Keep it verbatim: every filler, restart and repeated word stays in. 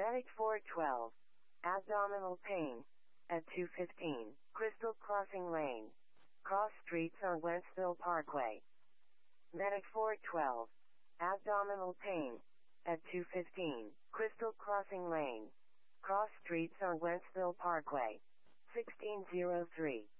Medic four twelve. Abdominal pain. At two fifteen. Crystal Crossing Lane. Cross streets on Wentzville Parkway. Medic four twelve. Abdominal pain. At two fifteen. Crystal Crossing Lane. Cross streets on Wentzville Parkway. sixteen oh three.